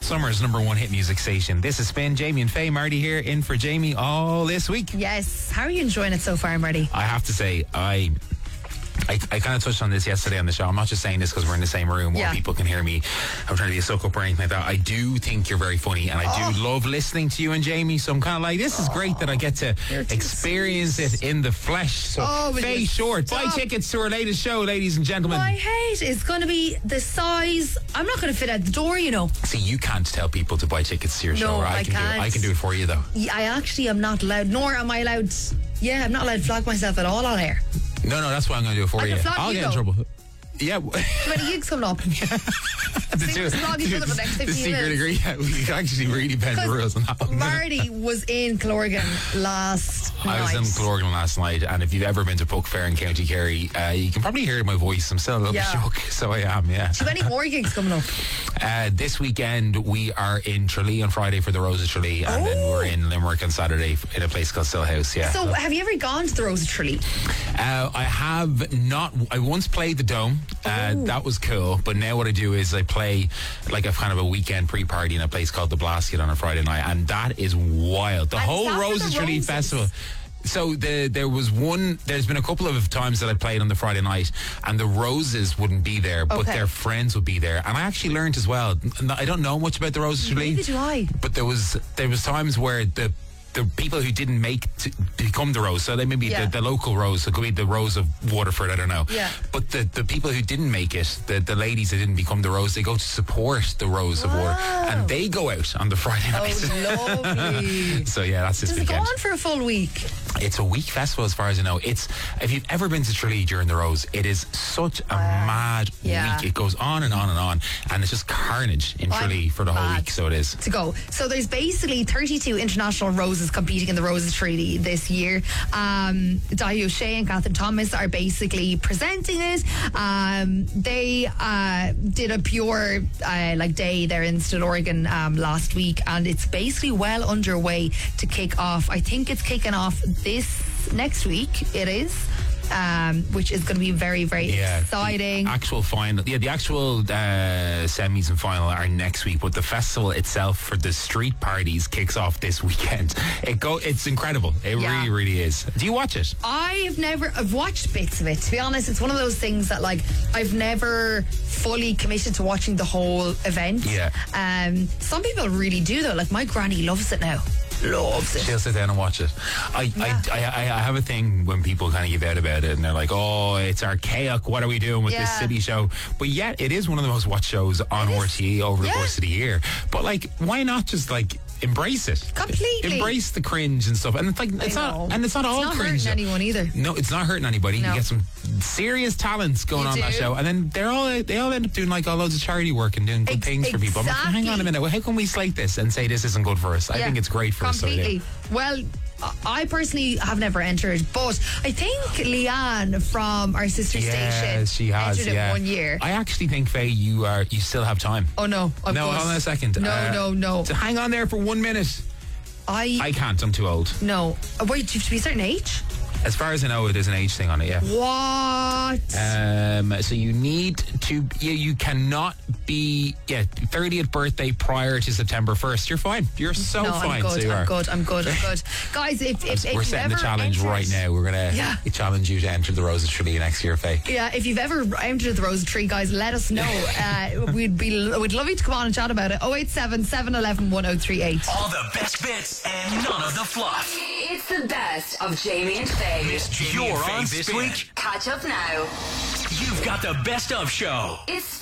Summer's number one hit music station. This is Spin. Jamie and Faye. Marty here, in for Jamie all this week. Yes. How are you enjoying it so far, Marty? I have to say, I kind of touched on this yesterday on the show. I'm not just saying this because we're in the same room or people can hear me. I'm trying to be a suck-up or anything like that. I do think you're very funny, and I do love listening to you and Jamie. So I'm kind of like, this is great that I get to experience it in the flesh. So Faye Short, buy tickets to our latest show, ladies and gentlemen. My height is going to be the size. I'm not going to fit out the door, you know. See, you can't tell people to buy tickets to your show. I can't. I can do it for you, though. I actually am not allowed, nor am I allowed. Yeah, I'm not allowed to flog myself at all on air. No, that's why I'm going to do it for you. I'll get in trouble. Yeah. How many gigs coming up? The secret degree. Yeah, we actually really bend the rules on that one. Marty was in Gilorgan last night. I was in Gilorgan last night, and if you've ever been to Puck Fair in County Kerry, you can probably hear my voice. I'm still a little bit shook, so I am, yeah. Do you have any more gigs coming up? This weekend, we are in Tralee on Friday for the Rose of Tralee, and then we're in Limerick on Saturday in a place called Still House, yeah. So, have you ever gone to the Rose of Tralee? I have not. I once played the Dome. That was cool, but now what I do is I play like a kind of a weekend pre-party in a place called the Blasket on a Friday night, and that is wild. The whole Rose of Tralee festival. So there's been a couple of times that I played on the Friday night and the Roses wouldn't be there, but their friends would be there. And I actually learned as well, I don't know much about the Roses of Tralee. Neither do I. But there was times where the people who didn't make to become the Rose, so they may be the local Rose, so it could be the Rose of Waterford, I don't know. Yeah. But the people who didn't make it, the ladies that didn't become the Rose, they go to support the Rose of Water, and they go out on the Friday night. Oh, lovely. So yeah, that's this weekend. Does it go on for a full week? It's a week festival as far as I know. If you've ever been to Tralee during the Rose, it is such a mad week. It goes on and on and on, and it's just carnage in Tralee for the whole week, so it is. To go. So there's basically 32 international Roses competing in the Roses Tralee this year. Dahi O'Shea and Catherine Thomas are basically presenting it. They did a pure day there in Stillorgan last week, and it's basically well underway to kick off. I think it's kicking off this next week. It is. Which is going to be very, very exciting. The actual final, the actual semis and final are next week, but the festival itself for the street parties kicks off this weekend. It's incredible. It really, really is. Do you watch it? I've watched bits of it. To be honest, it's one of those things that I've never fully committed to watching the whole event. Yeah. Some people really do though. Like my granny loves it now. Loves it. She'll sit down and watch it. I have a thing when people kind of give out about it and they're like, oh, it's archaic, what are we doing with this city show? But yet it is one of the most watched shows on RTE over the course of the year. But why not just embrace it completely, embrace the cringe and stuff, and it's not all cringe. It's not hurting anyone either. No, it's not hurting anybody. You get some serious talents going on that show, and then they all end up doing all loads of charity work and doing good things for people. I'm like, hang on a minute, how can we slate this and say this isn't good for us? I think it's great for us. Completely. Well, I personally have never entered, but I think Leanne from our sister station she has entered it 1 year. I actually think, Faye, you still have time. Oh no, hold on a second. No. So hang on there for 1 minute. I can't. I'm too old. No. Wait, do you have to be a certain age? As far as I know, there's an age thing on it, What? So you need to, you cannot be, 30th birthday prior to September 1st. You're fine. You're fine. I'm good. Guys, if we're setting the challenge right now. We're going to challenge you to enter the Rose of Tralee next year, Faye. Yeah, if you've ever entered the Rose of Tralee, guys, let us know. We'd love you to come on and chat about it. 087 711 1038. All the best bits and none of the fluff. It's the best of Jamie and Faye. You're on this week. Catch up now. You've got the best of show. It's